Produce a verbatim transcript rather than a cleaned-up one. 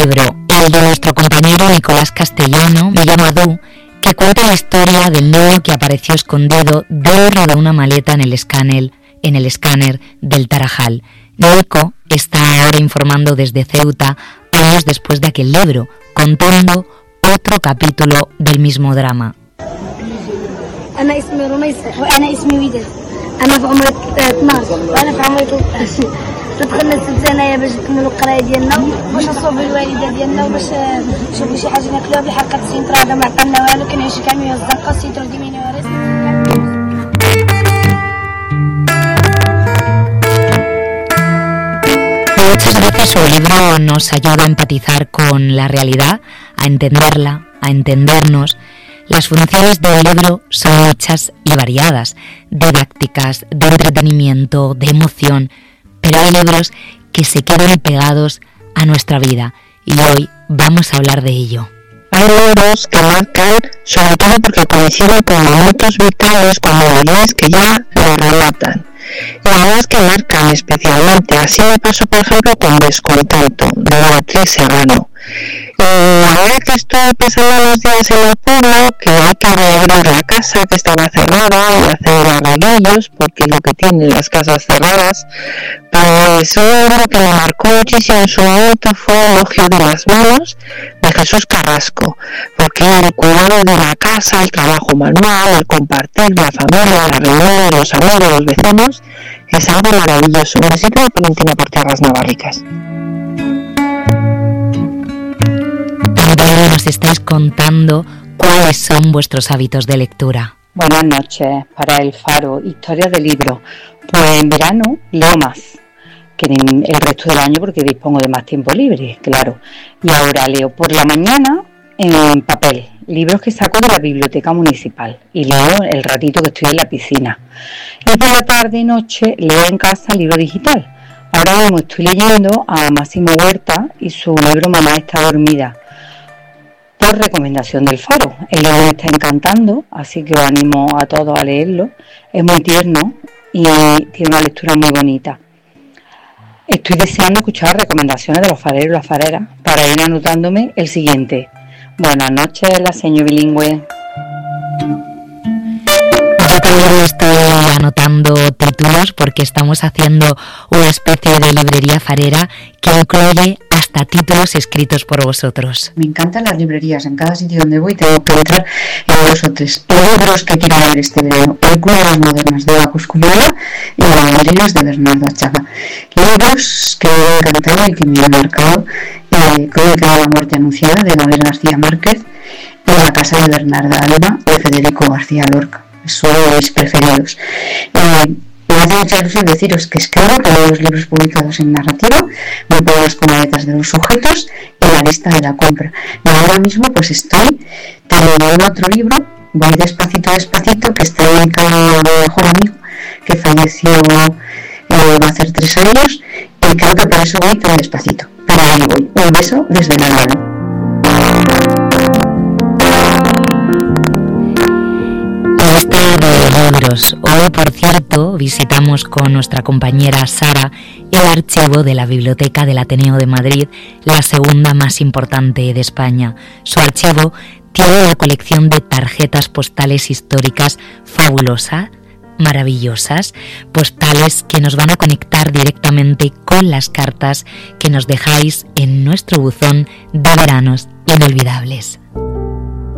libro, el de nuestro compañero Nicolás Castellano, Me llamo Adu, que cuenta la historia del niño que apareció escondido dentro de una maleta en el escáner, en el escáner del Tarajal. Nico está ahora informando desde Ceuta, años después de aquel libro, contando otro capítulo del mismo drama. أنا اسمي رميسة وأنا اسمي ويدل أنا في عمري اثناش وأنا في عمري ثلاثطاش تدخلنا الست سنة باش نكملوا القراية ديالنا باش نصوبوا الوالدة ديالنا وباش نشوفوا شي حاجة ناكلوها بالحق السينترا هذا ما عطانا والو كنعيشوا كاملين في الزنقة السينترا ديما وارث. Muchas veces su libro nos ayuda a empatizar con la realidad, a entenderla, a entendernos. Las funciones del libro son muchas y variadas, didácticas, de entretenimiento, de emoción, pero hay libros que se quedan pegados a nuestra vida y hoy vamos a hablar de ello. Hay libros que marcan, sobre todo porque coinciden con momentos vitales, con melodías que ya lo relatan. Y además que marcan especialmente. Así me pasó, por ejemplo, con Descontento, de Beatriz Serrano. Y ahora que estoy pasando los días en el pueblo, que hay que reabrir la casa que estaba cerrada y hacer arreglillos, porque lo que tienen las casas cerradas, pues un libro que me marcó muchísimo en su momento fue Elogio de las manos, de Jesús Carrasco, porque el cuidado de la casa, el trabajo manual, el compartir, la familia, la reunión, los amigos, los vecinos, es algo maravilloso. Necesito de Valentina por Tierras Navarricas. También nos estáis contando cuáles son vuestros hábitos de lectura. Buenas noches, para El Faro, historia de libro. Pues en verano leo más que en el resto del año porque dispongo de más tiempo libre, claro. Y ahora leo por la mañana en papel, libros que saco de la biblioteca municipal y leo el ratito que estoy en la piscina. Y por la tarde y noche leo en casa libro digital. Ahora mismo estoy leyendo a Máximo Huerta y su libro Mamá está dormida, por recomendación del Faro. El libro me está encantando, así que os animo a todos a leerlo. Es muy tierno y tiene una lectura muy bonita. Estoy deseando escuchar recomendaciones de los fareros y las fareras para ir anotándome el siguiente. Buenas noches, la señora bilingüe. Yo también estoy anotando títulos porque estamos haciendo una especie de librería farera que incluye hasta títulos escritos por vosotros. Me encantan las librerías, en cada sitio donde voy tengo que entrar en dos o tres libros que quiero leer este verano. Películas modernas de Bacus Cuyala y Ladrillos de Bernardo Achaga. Libros que me han encantado y que me han marcado. Eh, Crónica de la muerte anunciada de Gabriel García Márquez y La casa de Bernarda Alba de Federico García Lorca. Son mis preferidos. Eh, Me hace mucha ilusión deciros que escribo todos los libros publicados en narrativa, me pongo las comaletas de los sujetos y la lista de la compra. Y ahora mismo pues estoy terminando otro libro, voy despacito despacito, que está dedicado a mi mejor amigo que falleció eh, va a hacer tres años y creo que por eso voy tan despacito. Pero ahí voy. Un beso desde la mano. De libros. Hoy, por cierto, visitamos con nuestra compañera Sara el archivo de la Biblioteca del Ateneo de Madrid, la segunda más importante de España. Su archivo tiene una colección de tarjetas postales históricas fabulosas, maravillosas, postales que nos van a conectar directamente con las cartas que nos dejáis en nuestro buzón de veranos inolvidables.